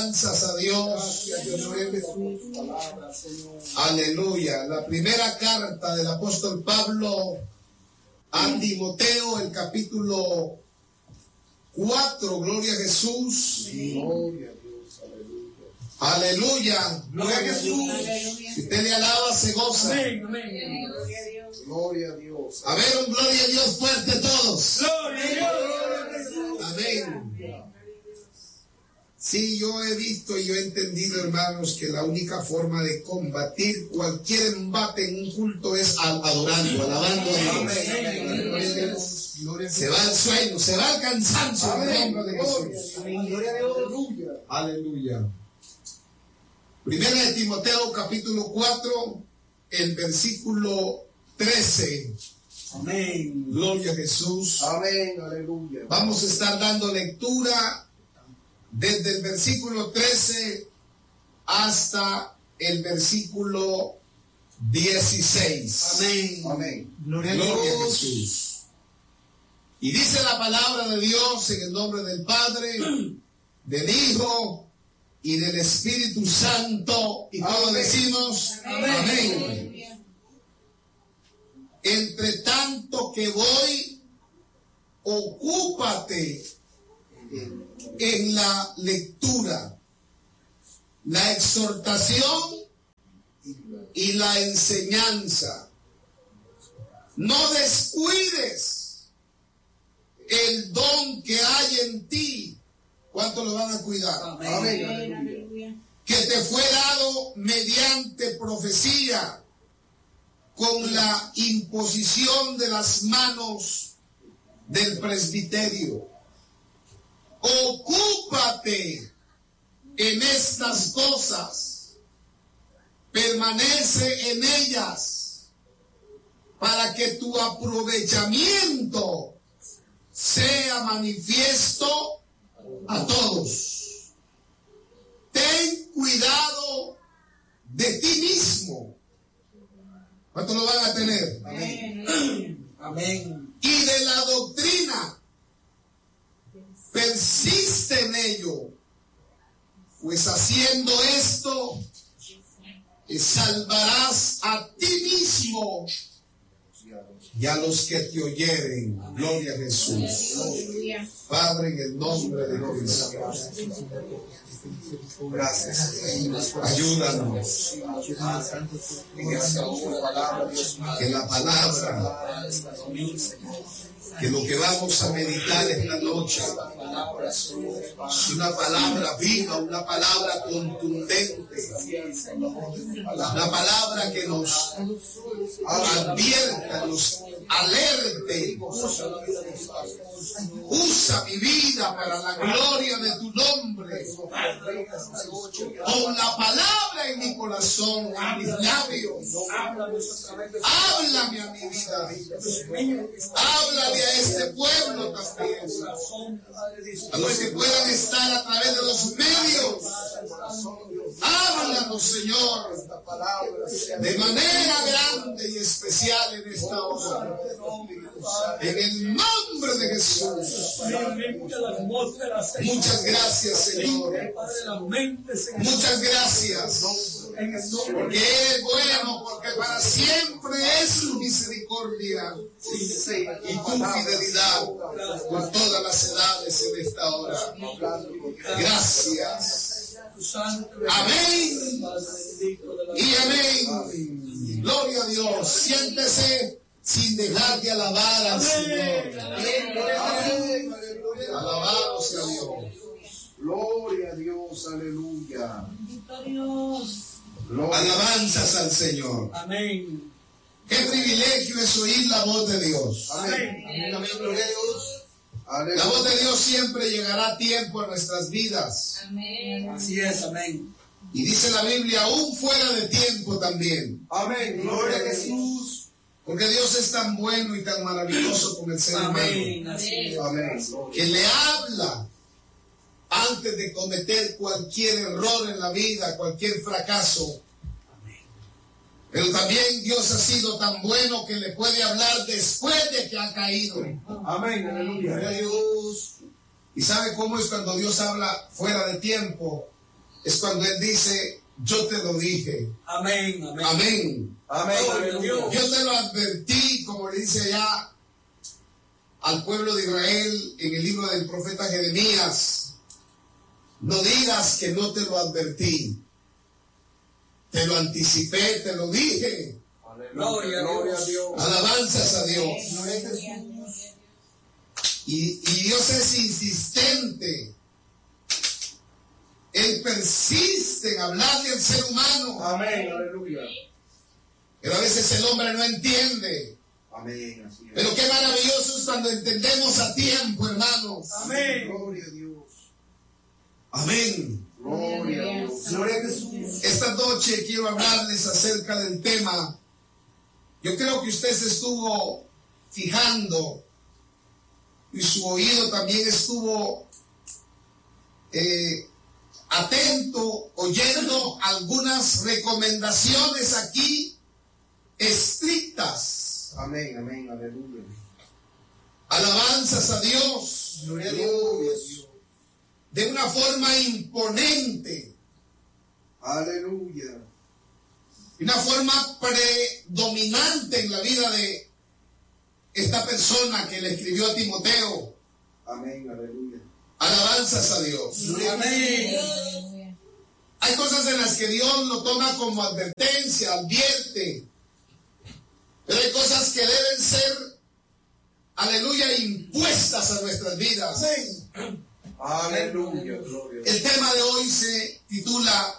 Alabanzas a Dios. Aleluya. La primera carta del apóstol Pablo a Timoteo, el capítulo 4. Gloria a Jesús. Gloria a Dios. Aleluya. Gloria a Jesús. Si usted le alaba, se goza. Amén. Gloria a Dios. A ver, un gloria a Dios fuerte todos. Gloria a Dios. Amén. Sí, yo he visto y yo he entendido, hermanos, que la única forma de combatir cualquier embate en un culto es adorando, alabando a Dios. Se va el sueño, se va el cansancio en el nombre de Jesús. Gloria a Dios. Aleluya. Primera de Timoteo, capítulo 4, el versículo 13. Amén. Gloria a Jesús. Amén. Aleluya. Vamos a estar dando lectura desde el versículo 13 hasta el versículo 16. Amén. Amén. Gloria a Jesús. Y dice la palabra de Dios en el nombre del Padre, del Hijo y del Espíritu Santo. Y todos decimos amén. Entre tanto que voy, ocúpate en la lectura, la exhortación y la enseñanza. No descuides el don que hay en ti. ¿Cuánto lo van a cuidar? Amén. Que te fue dado mediante profecía, con la imposición de las manos del presbiterio. Ocúpate en estas cosas, permanece en ellas, para que tu aprovechamiento sea manifiesto a todos. Ten cuidado de ti mismo. ¿Cuánto lo van a tener? Amén. Amén. Y de la doctrina, persiste en ello, pues haciendo esto, salvarás a ti mismo y a los que te oyeren. Gloria a Jesús. Padre, en el nombre de Jesús. Gracias. Ayúdanos. Que la palabra, que lo que vamos a meditar esta noche es una palabra viva, una palabra contundente, una palabra que nos advierta, nos alerte. Usa mi vida para la gloria de tu nombre. Con la palabra en mi corazón, en mis labios, háblame a mi vida. Háblale a este pueblo también, a los que puedan estar a través de los medios. Háblanos, Señor, de manera grande y especial en esta hora. En el nombre de Jesús. Muchas gracias, Señor. Muchas gracias. Porque Él es bueno, porque para siempre es su misericordia y tu fidelidad por todas las edades en esta hora. Gracias. Amén y amén. Gloria a Dios. Siéntese sin dejar de alabar al Señor. Alabado sea Dios. Gloria a Dios. Aleluya. Alabanzas al Señor. Amén. Qué privilegio es oír la voz de Dios. Amén. Amén. Gloria a Dios. La voz de Dios siempre llegará a tiempo a nuestras vidas. Amén. Así es, amén. Y dice la Biblia, aún fuera de tiempo también. Amén. Gloria a Jesús. Porque Dios es tan bueno y tan maravilloso con el ser humano. Amén. Así es. Amén. Que le habla antes de cometer cualquier error en la vida, cualquier fracaso. Pero también Dios ha sido tan bueno que le puede hablar después de que ha caído. Amén. Aleluya. ¿Y sabe cómo es cuando Dios habla fuera de tiempo? es cuando Él dice, yo te lo dije. Amén, amén. Amén. Amén. Yo te lo advertí, como le dice allá al pueblo de Israel en el libro del profeta Jeremías. No digas que no te lo advertí. Te lo anticipé, te lo dije. Gloria a Dios. Alabanzas a Dios. Y Dios es insistente. Él persiste en hablarle al ser humano. Amén, aleluya. Pero a veces el hombre no entiende. Amén, así es. Pero qué maravilloso es cuando entendemos a tiempo, hermanos. Amén. Gloria a Dios. Amén. Gloria a Dios. Gloria a Jesús. Esta noche quiero hablarles acerca del tema. Yo creo que usted se estuvo fijando y su oído también estuvo atento, oyendo algunas recomendaciones aquí estrictas. Amén, amén, aleluya. Alabanzas a Dios. Gloria a Dios. De una forma imponente. Aleluya. Una forma predominante en la vida de esta persona que le escribió a Timoteo. Amén, aleluya. Alabanzas a Dios. Amén. Hay cosas en las que Dios lo toma como advertencia, advierte. Pero hay cosas que deben ser, aleluya, impuestas a nuestras vidas. Aleluya. Gloria. El tema de hoy se titula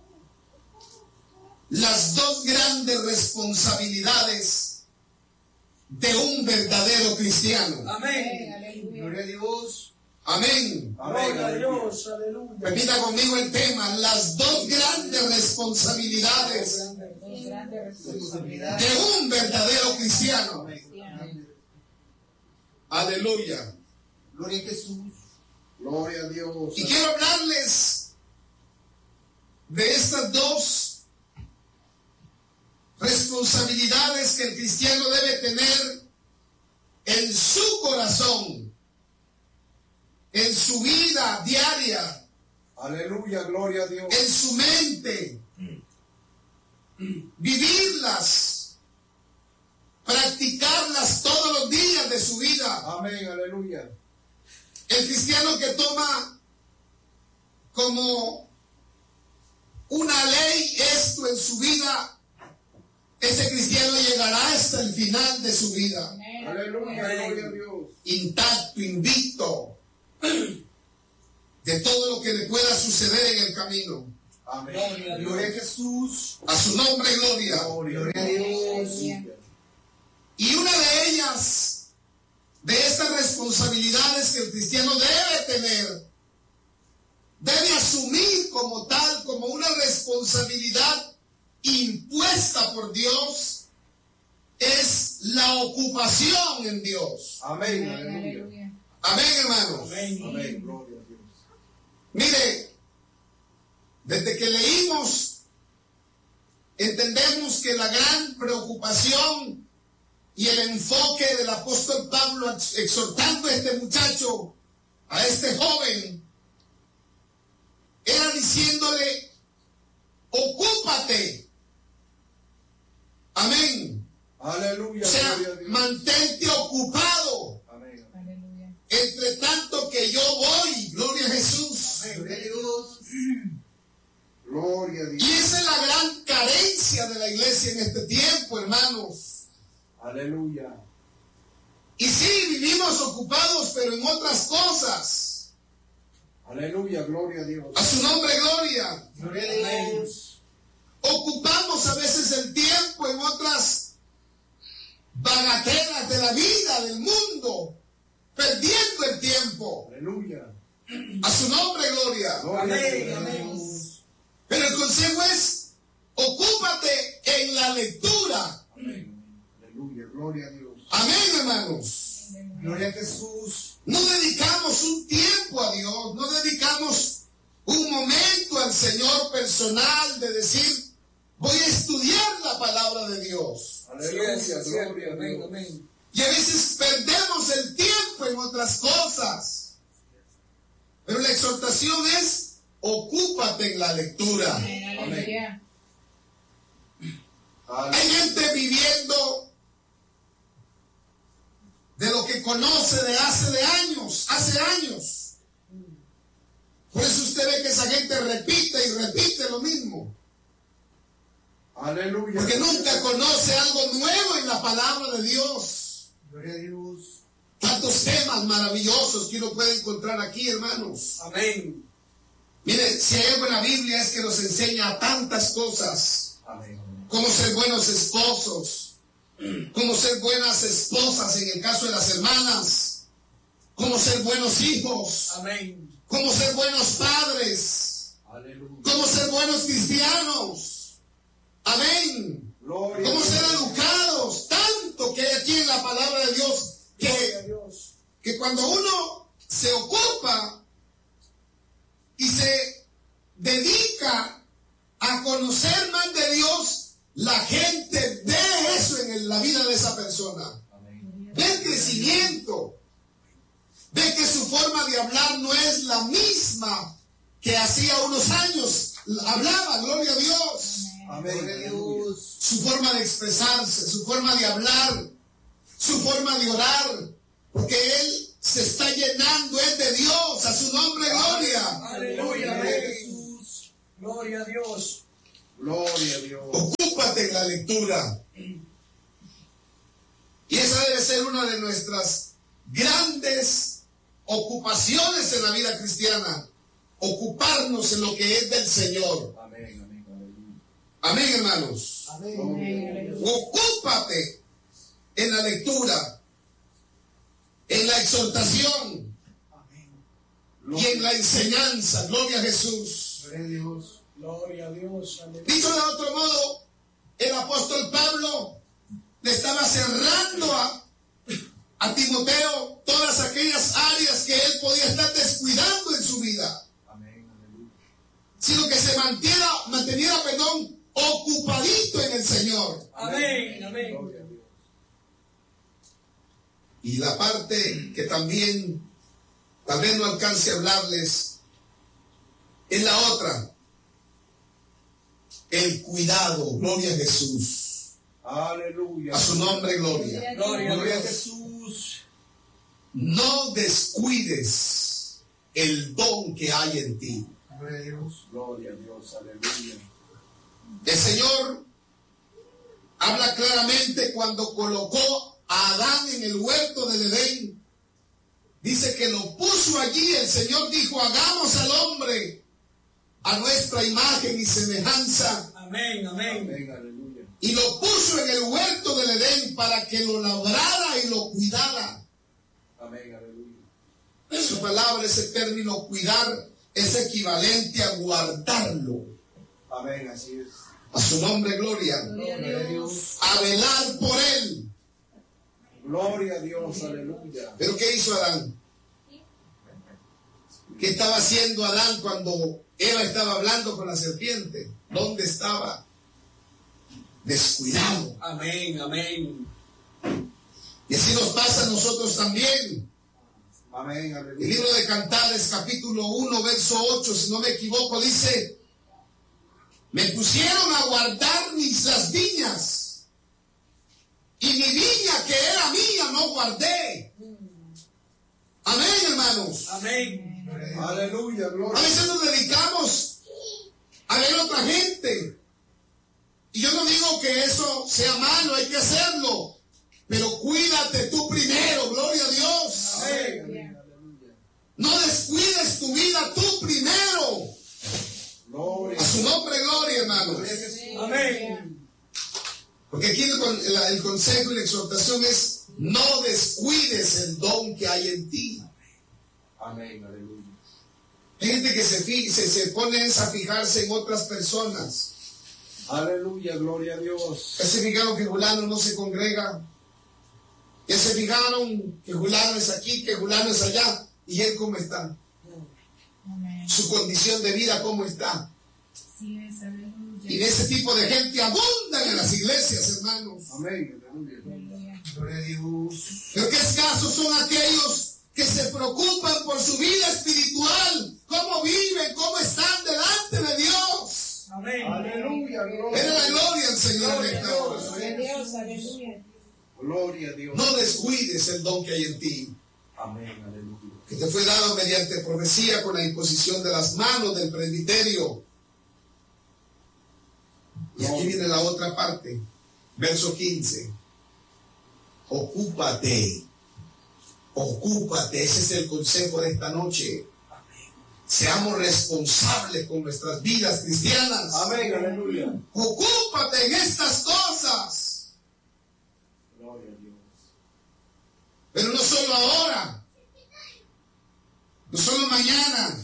Las dos grandes responsabilidades de un verdadero cristiano. Amén. Gloria a Dios. Amén. Gloria a Dios, aleluya. Repita conmigo el tema, las dos grandes responsabilidades de un verdadero cristiano. Aleluya. Gloria a Jesús. Gloria a Dios. Y quiero hablarles de estas dos responsabilidades que el cristiano debe tener en su corazón, en su vida diaria, Aleluya, gloria a Dios. en su mente, vivirlas, practicarlas todos los días de su vida. Amén, aleluya. El cristiano que toma como una ley esto en su vida, ese cristiano llegará hasta el final de su vida, Aleluya, gloria a Dios. intacto, invicto de todo lo que le pueda suceder en el camino. Amén. Gloria a Jesús. A su nombre, gloria. Gloria a Dios. Y una de ellas, de estas responsabilidades que el cristiano debe tener, debe asumir como tal, como una responsabilidad impuesta por Dios, es la ocupación en Dios. Amén, aleluya. Amén, hermanos. Amén, gloria a Dios. Mire, desde que leímos, entendemos que la gran preocupación y el enfoque del apóstol Pablo exhortando a este muchacho, a este joven, era diciéndole, ocúpate. Amén. Aleluya, O sea, gloria a Dios. mantente ocupado. Amén. Entre tanto que yo voy, gloria a Jesús. Gloria a Dios. Gloria a Y Dios. esa es la gran carencia de la iglesia en este tiempo, hermanos. Aleluya. Y sí, vivimos ocupados, pero en otras cosas. Aleluya, gloria a Dios. A su nombre, gloria. Gloria a Dios. Ocupamos a veces el tiempo en otras bagatelas de la vida, del mundo, perdiendo el tiempo. Aleluya. A su nombre, gloria. Gloria a Amén. Dios. Pero el consejo es, ocúpate en la lectura. Amén. Aleluya, gloria a Dios. Amén, hermanos. Gloria a Jesús. No dedicamos un tiempo a Dios, no dedicamos un momento al Señor personal de decir, voy a estudiar la palabra de Dios. Aleluya, gloria a Amén, Dios. amén. Y a veces perdemos el tiempo en otras cosas. Pero la exhortación es, ocúpate en la lectura. Aleluya. Hay gente viviendo de lo que conoce de hace años. Por eso usted ve que esa gente repite y repite lo mismo. Aleluya. Porque nunca conoce algo nuevo en la palabra de Dios. Gloria a Dios. Tantos temas maravillosos que uno puede encontrar aquí, hermanos. Amén. Mire, si hay algo en la Biblia es que nos enseña tantas cosas. Amén. Cómo ser buenos esposos, cómo ser buenas esposas en el caso de las hermanas, cómo ser buenos hijos, Amén. cómo ser buenos padres, Aleluya. cómo ser buenos cristianos. Amén. Gloria Cómo a ser Dios. educados. Tanto que hay aquí en la palabra de Dios que cuando uno se ocupa y se dedica a conocer más de Dios, la gente ve eso en la vida de esa persona. Amén. Ve el crecimiento. Ve que su forma de hablar no es la misma que hacía unos años hablaba. Gloria a Dios. Amén. Gloria a Dios. Su forma de expresarse, su forma de hablar, su forma de orar, porque Él se está llenando, es de Dios. A su nombre, gloria. Aleluya. Amén, Jesús. Gloria a Dios. Gloria a Dios. Ocúpate en la lectura. Y esa debe ser una de nuestras grandes ocupaciones en la vida cristiana. Ocuparnos en lo que es del Señor. Amén. Amén. Aleluya. Amén, hermanos. Amén. Ocúpate en la lectura, en la exhortación y en la enseñanza. Gloria a Jesús. Gloria a Dios. Gloria a Dios. Aleluya. Dicho de otro modo, el apóstol Pablo le estaba cerrando a Timoteo todas aquellas áreas que él podía estar descuidando en su vida, Amén. Aleluya. sino que se mantuviera, ocupadito en el Señor. Amén. Amén. Gloria a Dios. Y la parte que también tal vez no alcance a hablarles es la otra: el cuidado. Gloria a Jesús. Aleluya. A su nombre, gloria. Gloria a Gloria a Dios. Jesús. No descuides el don que hay en ti. Gloria a Dios. Gloria a Dios. Aleluya. El Señor habla claramente cuando colocó a Adán en el huerto del Edén. Dice que lo puso allí. El Señor dijo: hagamos al hombre a nuestra imagen y semejanza. Amén. Amén. Amén. Aleluya. Y lo puso en el huerto del Edén para que lo labrara y lo cuidara. Amén. Aleluya. Su palabra, ese término cuidar, es equivalente a guardarlo. Amén. Así es. A su nombre, gloria. Gloria a Dios. A velar por él. Gloria a Dios. Aleluya. ¿Pero qué hizo Adán? ¿Qué estaba haciendo Adán cuando Eva estaba hablando con la serpiente? ¿Dónde estaba? Descuidado. Amén. Amén. Y así nos pasa a nosotros también. Amén. El Aleluya. libro de Cantares, capítulo 1, verso 8, si no me equivoco, dice: me pusieron a guardar las viñas, y mi viña que era mía no guardé. Amén, hermanos. Amén. Aleluya. A Gloria. veces nos dedicamos a ver a otra gente. Y yo no digo que eso sea malo, hay que hacerlo. Pero cuídate tú primero, gloria a Dios. Amén. Amén. Aleluya. No descuides tu vida tú primero. Gloria. A su nombre, gloria, hermanos. Gloria a Jesús. Amén. Porque aquí el consejo y la exhortación es: no descuides el don que hay en ti. Amén. Aleluya. Hay gente que se pone a fijarse en otras personas. Aleluya. Gloria a Dios. Ya se fijaron que Julano no se congrega. Ya se fijaron que Julano es aquí, que Julano es allá. ¿Y él cómo está? Amén. Su condición de vida, ¿cómo está? Sí, es, aleluya. Y de ese tipo de gente abundan en las iglesias, hermanos. Amén. Aleluya. Aleluya. Gloria a Dios. Pero qué escasos son aquellos que se preocupan por su vida espiritual, cómo viven, cómo están delante de Dios. Amén. Aleluya. Era la gloria al Señor en esta hora. Gloria a Dios, aleluya. Gloria a Dios. No descuides el don que hay en ti, Amén. Aleluya. que te fue dado mediante profecía con la imposición de las manos del presbiterio. Y aquí viene la otra parte, verso 15. Ocúpate, ese es el consejo de esta noche. Seamos responsables con nuestras vidas cristianas. Amén. Aleluya. Ocúpate en estas cosas. Gloria a Dios. Pero no solo ahora, no solo mañana.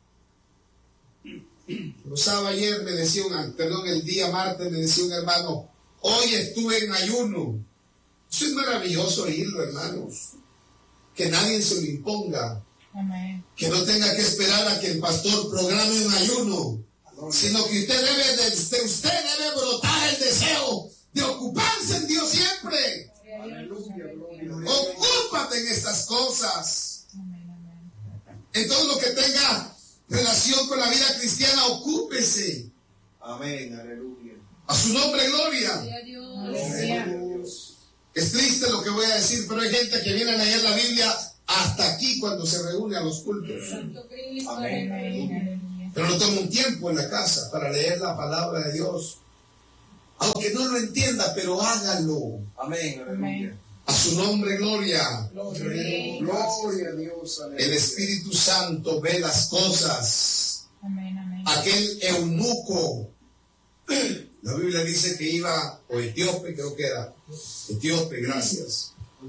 Lo sábado ayer me decía el día martes me decía un hermano, hoy estuve en ayuno. Eso es maravilloso oírlo, hermanos. Que nadie se lo imponga. Amén. Que no tenga que esperar a que el pastor programe un ayuno, sino que usted debe brotar el deseo de ocuparse en Dios siempre. Aleluya. Gloria. Ocúpate en estas cosas. Amén, amén. En todo lo que tenga relación con la vida cristiana, ocúpese. Amén. Aleluya. A su nombre, gloria. Gloria a Dios. Dios. Es triste lo que voy a decir, pero hay gente que viene a leer la Biblia hasta aquí cuando se reúne a los cultos. Santo Cristo. Amén. Amén, aleluya. Pero no toma un tiempo en la casa para leer la palabra de Dios. Aunque no lo entienda, pero hágalo. Amén. Aleluya. A su nombre, gloria. Gloria a Dios. Aleluya. El Espíritu Santo ve las cosas. Amén, amén. Aquel eunuco, la Biblia dice que iba, o etíope creo que era, etíope, gracias.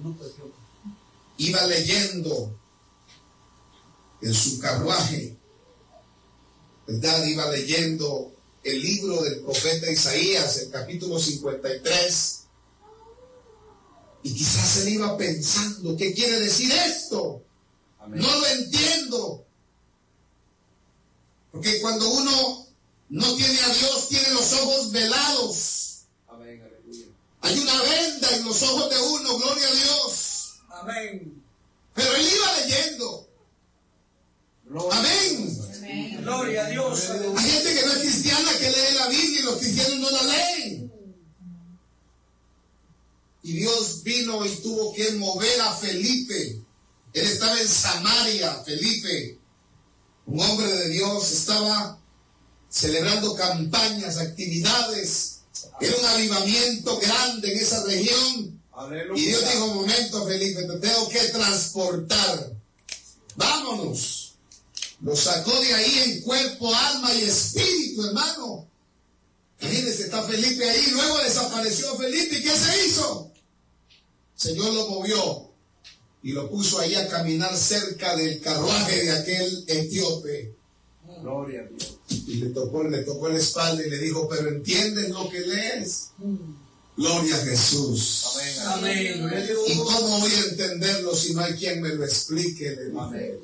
Iba leyendo en su carruaje, ¿verdad? Iba leyendo el libro del profeta Isaías, el capítulo 53. Y quizás él iba pensando, ¿qué quiere decir esto? Amén. No lo entiendo. Porque cuando uno no tiene a Dios, tiene los ojos velados. Amén. Aleluya. Hay una venda en los ojos de uno, gloria a Dios. Amén. Pero él iba leyendo. Gloria. Amén. Amén. Gloria a Dios. Hay gente que no es cristiana que lee la Biblia y los cristianos no la leen. Y Dios vino y tuvo que mover a Felipe. Él estaba en Samaria, Felipe, un hombre de Dios, estaba celebrando campañas, actividades. Era un avivamiento grande en esa región. Aleluya. Y Dios dijo, un momento, Felipe, te tengo que transportar. Vámonos. Lo sacó de ahí en cuerpo, alma y espíritu, hermano. Imagínense, está Felipe ahí, luego desapareció Felipe. ¿Y qué se hizo? El Señor lo movió y lo puso ahí a caminar cerca del carruaje de aquel etíope. Gloria a Dios. Y le tocó la espalda y le dijo, pero ¿entiendes lo que lees? Gloria a Jesús. Amén. Amén. ¿Y cómo voy a entenderlo si no hay quien me lo explique? Le dijo. Amén.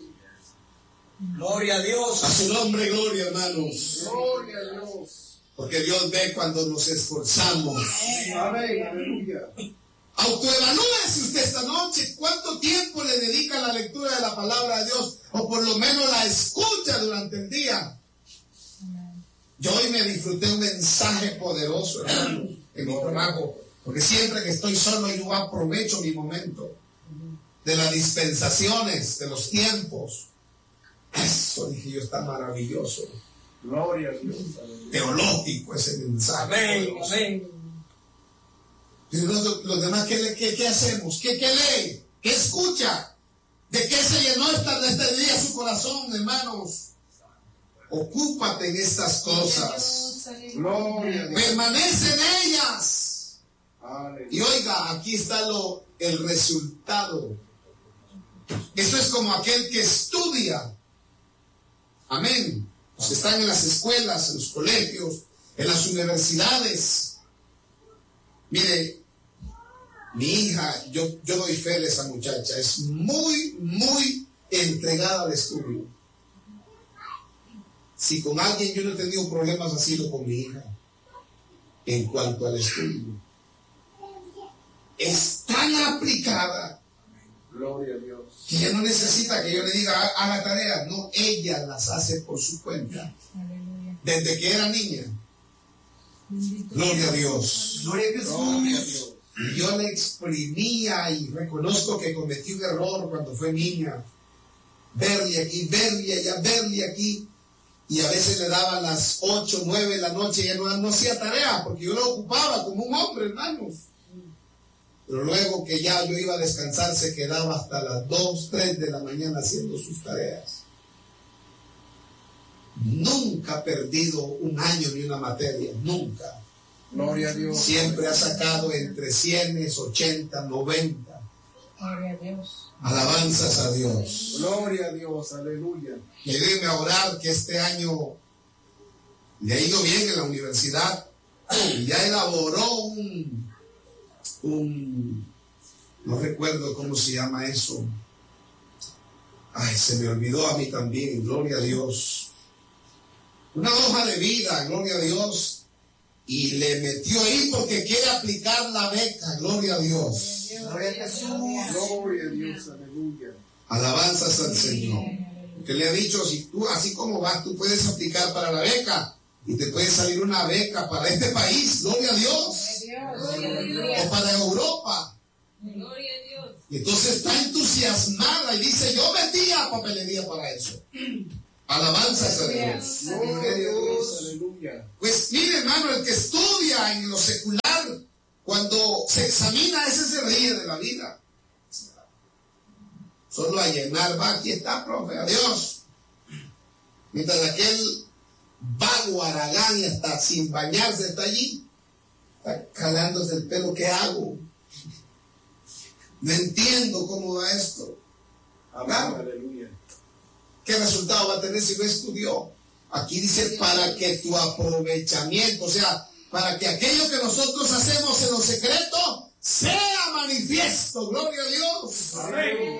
Gloria a Dios. A su nombre, gloria, hermanos. Gloria a Dios. Porque Dios ve cuando nos esforzamos. Amén. Aleluya. Autoevalúese usted esta noche. ¿Cuánto tiempo le dedica a la lectura de la palabra de Dios? O por lo menos la escucha durante el día. Amén. Yo hoy me disfruté un mensaje poderoso, hermano, en mi trabajo. Porque siempre que estoy solo yo aprovecho mi momento. De las dispensaciones, de los tiempos. Eso, dije yo, está maravilloso. Gloria a Dios. Aleluya. Teológico ese mensaje. Amén. poderoso. Amén. Y los demás, ¿qué hacemos? ¿Qué lee? ¿Qué escucha? ¿De qué se llenó este día su corazón, hermanos? Ocúpate en estas cosas. Gloria a Dios. Permanece en ellas. Aleluya. Y oiga, aquí está el resultado. Eso es como aquel que estudia. Amén. Los que están en las escuelas, en los colegios, en las universidades. Mire, mi hija, yo doy fe a esa muchacha, es muy, muy entregada al estudio. Si con alguien yo no he tenido problemas, ha sido con mi hija, en cuanto al estudio. Es tan aplicada Gloria a Dios. Que ella no necesita que yo le diga haga tareas. No, ella las hace por su cuenta. Aleluya. Desde que era niña. Bendito Gloria a Dios. Gloria a Dios. Yo le exprimía y reconozco que cometí un error cuando fue niña. Verle aquí, verle allá, verle aquí. Y a veces le daban las 8, 9 de la noche y ella no hacía tarea porque yo la ocupaba como un hombre, hermanos. Pero luego que ya yo iba a descansar, se quedaba hasta las 2, 3 de la mañana haciendo sus tareas. Nunca ha perdido un año ni una materia, nunca. Gloria a Dios. Siempre ha sacado entre 100, 80, 90. Gloria a Dios. Alabanzas a Dios. Gloria a Dios. Aleluya. Y ayúdenme a orar que este año le ha ido bien en la universidad. Y ya elaboró no recuerdo cómo se llama eso. Ay, se me olvidó a mí también, gloria a Dios. Una hoja de vida, gloria a Dios. Y le metió ahí porque quiere aplicar la beca, gloria a Dios. Gloria a Jesús. Gloria a Dios. Aleluya. Alabanzas al Señor. Que le ha dicho, si tú, así como vas, tú puedes aplicar para la beca. Y te puede salir una beca para este país, gloria a Dios. O para Europa. Gloria a Dios. Y entonces está entusiasmada y dice, yo metía papelería para eso. Alabanzas a Dios. Gloria a Dios. Aleluya. Pues mire, hermano, el que estudia en lo secular, cuando se examina, ese se ríe de la vida. Solo a llenar, va, aquí está, profe, adiós. Mientras aquel vago Aragán y hasta sin bañarse está allí, está calándose el pelo, ¿qué hago? No entiendo cómo va esto. Claro. Aleluya. ¿Qué resultado va a tener si no estudió? Aquí dice para que tu aprovechamiento, o sea, para que aquello que nosotros hacemos en lo secreto sea manifiesto. Gloria a Dios. Amén.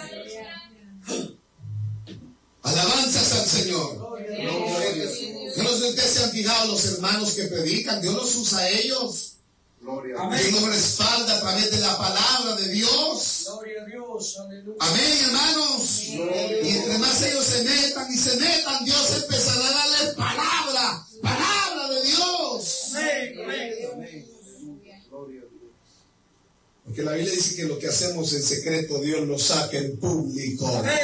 Alabanzas al Señor. Gloria a Dios. Yo no sé si ustedes se han fijado los hermanos que predican, Dios los usa a ellos. Gloria a Amén. Dios los respalda a través de la palabra de Dios. Gloria a Dios. Aleluya. Amén, hermanos. Y entre más ellos se metan, Dios empezará a darles palabra de Dios. Amén. Amén. Amén. Gloria a Dios. Porque la Biblia dice que lo que hacemos en secreto, Dios lo saca en público.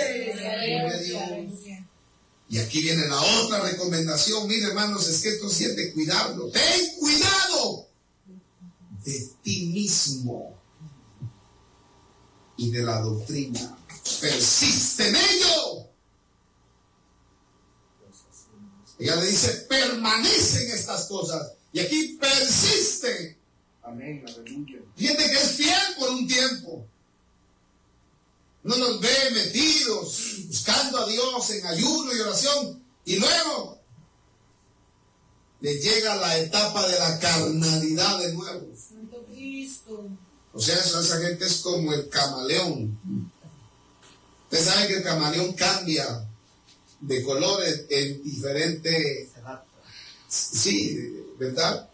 Y aquí viene la otra recomendación. Mire, hermanos, es que esto sí es de cuidarlo. Ten cuidado de ti mismo y de la doctrina. Persiste en ello. Ella le dice, permanece en estas cosas. Y aquí persiste. Amén. Aleluya. Fíjate que es fiel por un tiempo. No nos ve metidos, buscando a Dios en ayuno y oración. Y luego le llega la etapa de la carnalidad de nuevo. Santo Cristo. O sea, esa gente es como el camaleón. Usted sabe que el camaleón cambia de colores en diferente, sí, ¿verdad?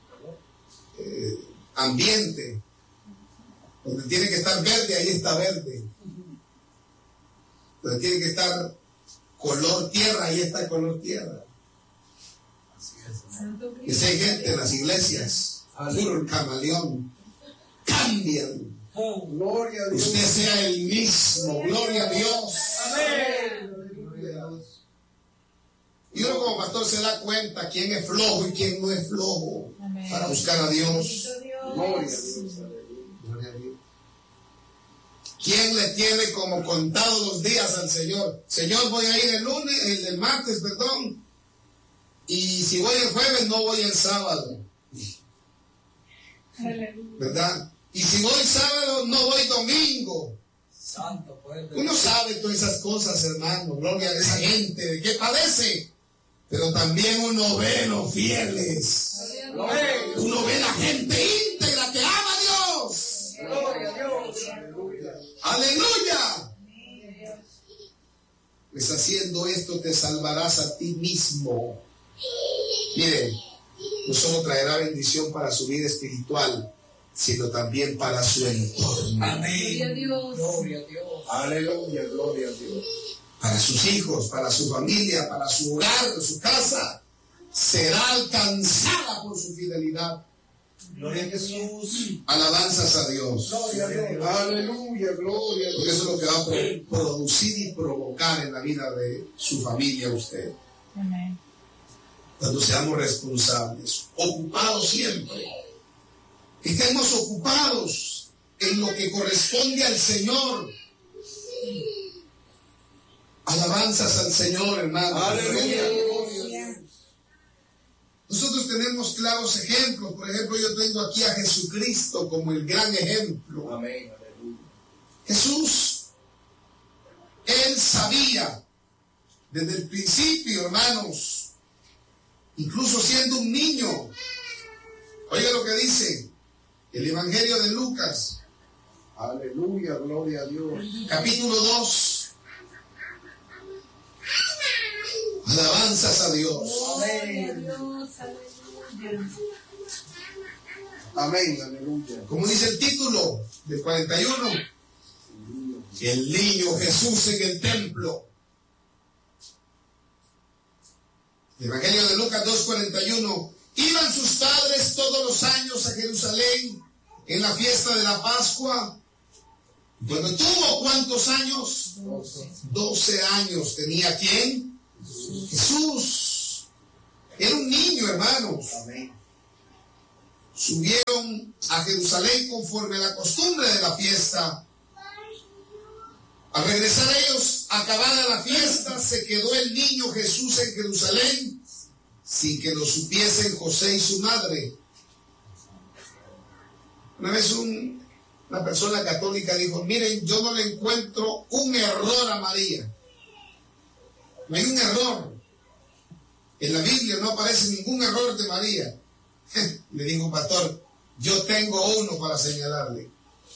Ambiente. Donde tiene que estar verde, ahí está verde. Donde tiene que estar color tierra, ahí está color tierra. Santo Y si hay gente en las iglesias, puro el camaleón, cambian. Gloria a Dios. Usted sea el mismo, gloria a Dios. Y uno como pastor se da cuenta quién es flojo y quién no es flojo para buscar a Dios. Gloria a Dios. Gloria a Dios. ¿Quién le tiene como contados los días al Señor? Señor, voy a ir el martes, perdón. Y si voy el jueves, no voy el sábado. ¿Verdad? Y si voy sábado, no voy domingo. Santo poder de Uno sabe todas esas cosas, hermano. Gloria a esa gente, de qué padece. Pero también uno ve los fieles. Uno ve la gente íntegra que ama a Dios. Gloria a Dios. Aleluya. Pues haciendo esto te salvarás a ti mismo. Miren, no solo traerá bendición para su vida espiritual, sino también para su entorno. Gloria a Amén. Dios. Gloria a Dios. Aleluya, gloria a Dios. Para sus hijos, para su familia, para su hogar, su casa, será alcanzada por su fidelidad. Gloria a Jesús. Alabanzas a Dios. Gloria a Dios. Aleluya, gloria a Porque Dios. eso es lo que va a producir y provocar en la vida de su familia usted. Amén. Cuando seamos responsables, ocupados siempre. Estemos ocupados en lo que corresponde al Señor. Alabanzas al Señor, hermano. Aleluya. Nosotros tenemos claros ejemplos. Por ejemplo, yo tengo aquí a Jesucristo como el gran ejemplo. Amén, aleluya. Jesús, Él sabía desde el principio, hermanos, incluso siendo un niño. Oiga lo que dice el Evangelio de Lucas, Aleluya, gloria a Dios. capítulo 2. Alabanzas a Dios. Gloria a Dios. Aleluya. Amén, aleluya. Como dice el título del 41, el niño Jesús en el templo. El Evangelio de Lucas 2:41. Iban sus padres todos los años a Jerusalén en la fiesta de la Pascua. Cuando tuvo ¿cuántos años? 12 años. ¿Tenía quién? Jesús. Era un niño, hermanos. Amén. Subieron a Jerusalén conforme a la costumbre de la fiesta. Al regresar ellos, acabada la fiesta, se quedó el niño Jesús en Jerusalén, sin que lo supiesen José y su madre. Una vez una persona católica dijo: miren, yo no le encuentro un error a María. No hay un error. En la Biblia no aparece ningún error de María. Le digo: pastor, yo tengo uno para señalarle.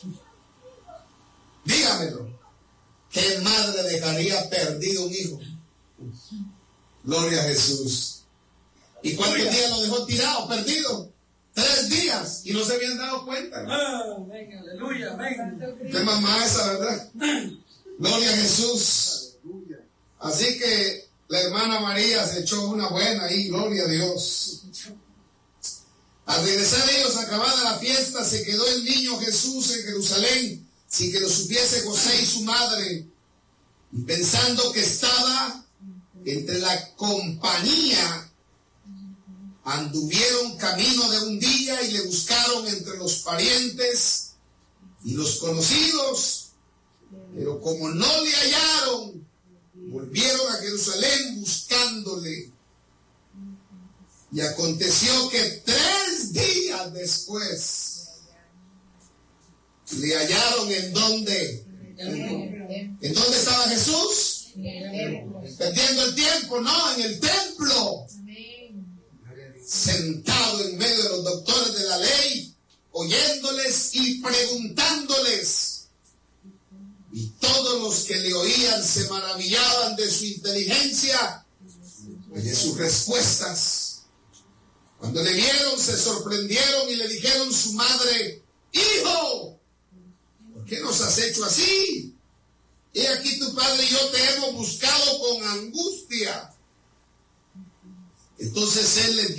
Dígamelo. ¿Qué madre dejaría perdido un hijo? Gloria a Jesús. ¿Y cuántos días lo dejó tirado, perdido? 3 días. Y no se habían dado cuenta. Amén. Aleluya. Amén. Qué mamá esa, ¿verdad? Gloria a Jesús. Aleluya. Así que la hermana María se echó una buena ahí. Gloria a Dios. Al regresar ellos, acabada la fiesta, se quedó el niño Jesús en Jerusalén, sin que lo supiese José y su madre, y pensando que estaba entre la compañía, anduvieron camino de un día y le buscaron entre los parientes y los conocidos, pero como no le hallaron, volvieron a Jerusalén buscándole. Y aconteció que 3 días después le hallaron en donde. ¿En dónde estaba Jesús? Perdiendo el tiempo, no, en el templo. Sentado en medio de los doctores de la ley, oyéndoles y preguntándoles. Y todos los que le oían se maravillaban de su inteligencia y de sus respuestas. Cuando le vieron, se sorprendieron y le dijeron su madre: hijo, ¿por qué nos has hecho así? He aquí tu padre y yo te hemos buscado con angustia. Entonces él les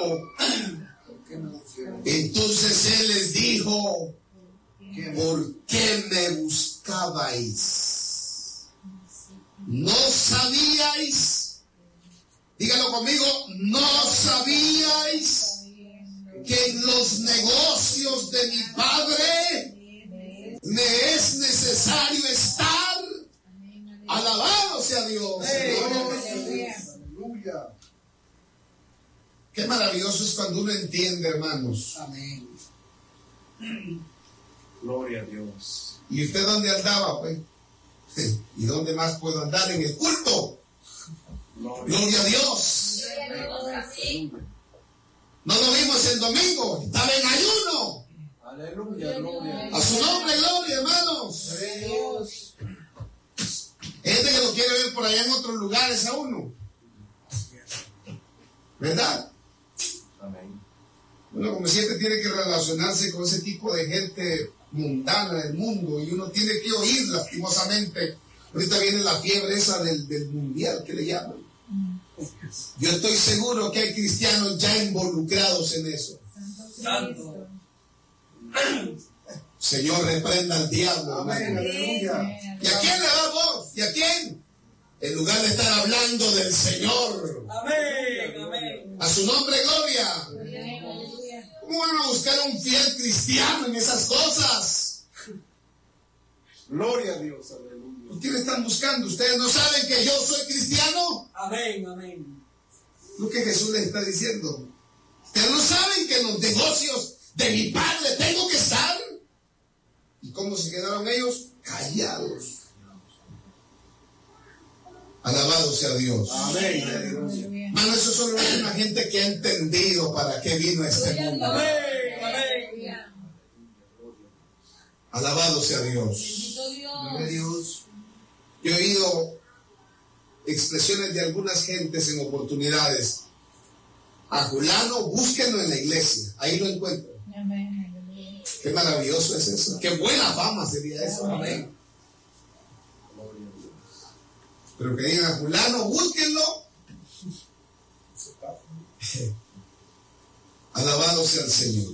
dijo, ¿por qué me buscabais? ¿No sabíais? Dígalo conmigo, ¿no sabíais que en los negocios de mi padre me es necesario estar? Alabado sea Dios. Aleluya. Qué maravilloso es cuando uno entiende, hermanos. Amén. Gloria a Dios. ¿Y usted dónde andaba, pues? ¿Y dónde más puedo andar? En el culto. Gloria a Dios. No lo vimos el domingo, estaba en ayuno. Aleluya, gloria. A su nombre, gloria, hermanos. Hay gente que lo quiere ver por allá en otros lugares a uno, ¿verdad? Amén. Uno como siempre tiene que relacionarse con ese tipo de gente mundana del mundo y uno tiene que oír lastimosamente. Ahorita viene la fiebre esa del mundial que le llaman. Yo estoy seguro que hay cristianos ya involucrados en eso. Santo. Señor, reprenda al diablo. Amén. Aleluya. ¿Y a quién le da voz? ¿Y a quién? En lugar de estar hablando del Señor. Amén. Amén. A su nombre, gloria. ¿Cómo van a buscar a un fiel cristiano en esas cosas? Gloria a Dios. Aleluya. ¿Por qué le están buscando? ¿Ustedes no saben que yo soy cristiano? Amén. Amén. Lo que Jesús les está diciendo. ¿Ustedes no saben que en los negocios de mi Padre tengo que estar? ¿Y cómo se quedaron ellos? Callados. Alabado sea Dios. Amén. Aleluya. Mano, eso solo es una gente que ha entendido para qué vino a este mundo. Amén. Amén. Alabado sea Dios. Gloria a Dios. Yo he oído expresiones de algunas gentes en oportunidades. A Julano, búsquenlo en la iglesia. Ahí lo encuentran. Qué maravilloso es eso. Qué buena fama sería eso. Amén. Pero que digan a Julano, búsquenlo. Alabado sea el Señor.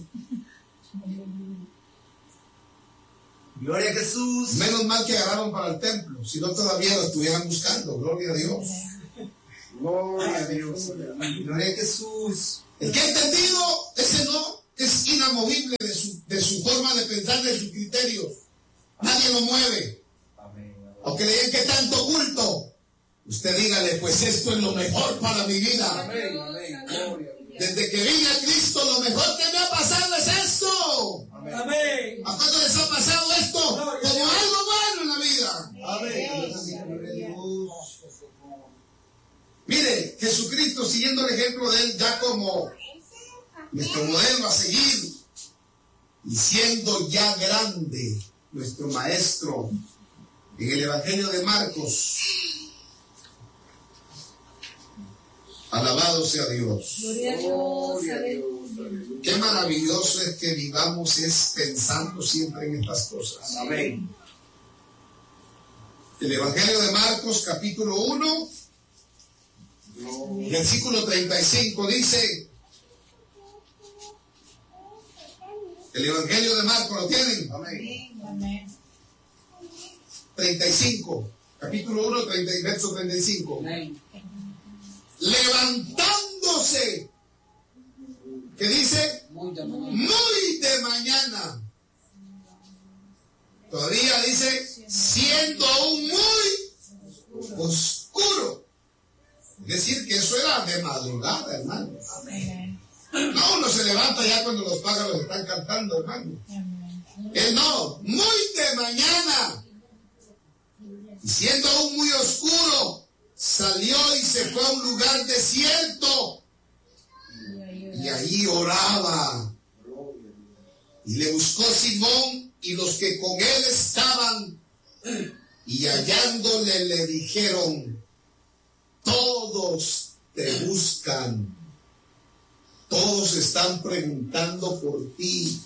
Gloria a Jesús. Menos mal que agarraron para el templo. Si no, todavía lo estuvieran buscando. Gloria a Dios. Gloria a Dios. Gloria a Jesús. El que ha entendido, ese no es inamovible de su forma de pensar, de sus criterios. Nadie lo mueve. Aunque le digan que tanto culto, usted dígale, pues esto es lo mejor para mi vida. Amén. Amén. Gloria. Desde que vine a Cristo, lo mejor que me ha pasado es esto. Amén. ¿A cuánto les ha pasado esto? Como algo bueno en la vida. Amén. Mire, Jesucristo, siguiendo el ejemplo de él, ya como nuestro modelo a seguir, y siendo ya grande, nuestro maestro, en el Evangelio de Marcos, alabado sea Dios. Qué maravilloso es que vivamos pensando siempre en estas cosas. Amén. El Evangelio de Marcos, capítulo 1, versículo 35, dice, el Evangelio de Marcos, ¿lo tienen? Amén. 35, capítulo 1, verso 35. Amén. Levantándose, ¿qué dice? Muy de mañana. Muy de mañana. Todavía dice, siendo aún muy oscuro. Es decir, que eso era de madrugada, hermano. No, uno se levanta ya cuando los pájaros están cantando, hermano. Él no, muy de mañana. Y siendo aún muy oscuro, salió y se fue a un lugar desierto. Y ahí oraba. Y le buscó Simón y los que con él estaban. Y hallándole le dijeron, todos te buscan. Todos están preguntando por ti.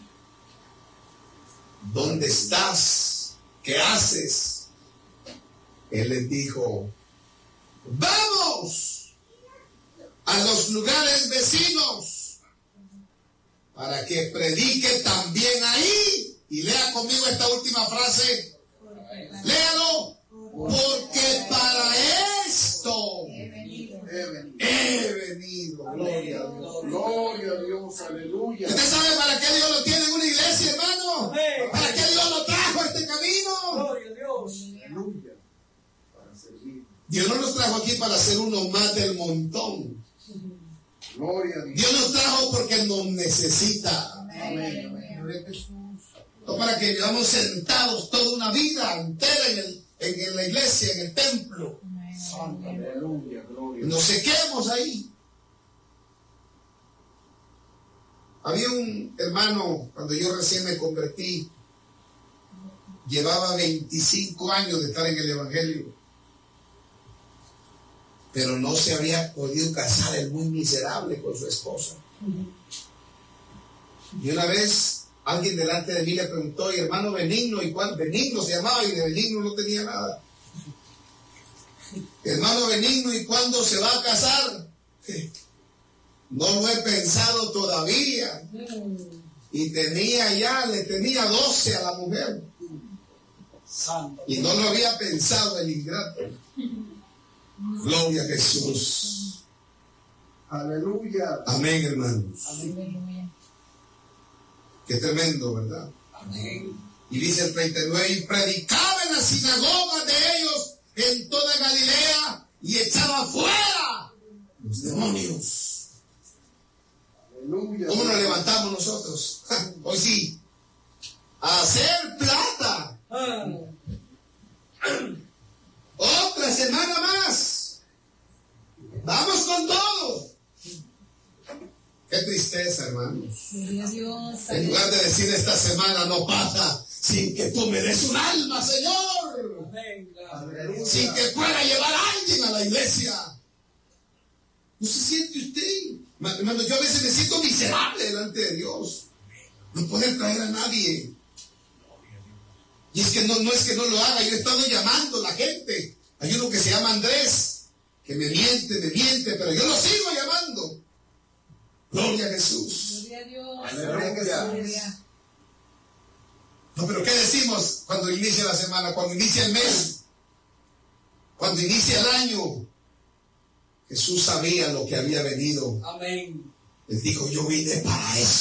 ¿Dónde estás? ¿Qué haces? Él les dijo, vamos a los lugares vecinos para que predique también ahí. Y lea conmigo esta última frase. Léalo. Porque para esto he venido. Gloria a Dios. Gloria a Dios. Aleluya. ¿Usted sabe para qué Dios lo tiene en una iglesia, hermano? ¿Para qué Dios lo trajo a este camino? Gloria a Dios. Aleluya. Para servir. Dios no nos trajo aquí para ser uno más del montón. Gloria a Dios. Dios nos trajo porque nos necesita. Amén. Gloria a Jesús. No para que vivamos sentados toda una vida entera en la iglesia, en el templo. Santo. Aleluya. Gloria. Nos sequemos ahí. Había un hermano, cuando yo recién me convertí, llevaba 25 años de estar en el Evangelio, pero no se había podido casar, el muy miserable, con su esposa. Y una vez alguien delante de mí le preguntó, y hermano Benigno, ¿y cuál? Benigno se llamaba, y de Benigno no tenía nada. Hermano Benigno, ¿y cuándo se va a casar? No lo he pensado todavía. Y le tenía 12 a la mujer. Santo. Y no lo había pensado el ingrato. Gloria a Jesús. Aleluya. Amén, hermanos. Aleluya. Qué tremendo, ¿verdad? Amén. Y dice el 39, y predicaba en las sinagogas de ellos en toda Galilea y echaba fuera los demonios. Aleluya. ¿Cómo nos levantamos nosotros? Hoy sí. A hacer plata. Otra semana más. Vamos con todo. Qué tristeza, hermanos. Gloria a Dios. En lugar de decir esta semana no pasa sin que tú me des un alma, Señor. Amén. Aleluya. Sin que pueda llevar a alguien a la iglesia. ¿No se siente usted? Hermano, yo a veces me siento miserable delante de Dios. No poder traer a nadie. Y es que no es que no lo haga. Yo he estado llamando a la gente. Hay uno que se llama Andrés, que me miente, pero yo lo sigo llamando. Gloria a Jesús. Gloria a Dios. Aleluya. Aleluya. No, pero ¿qué decimos cuando inicia la semana? Cuando inicia el mes. Cuando inicia el año. Jesús sabía lo que había venido. Amén. Él dijo, yo vine para eso.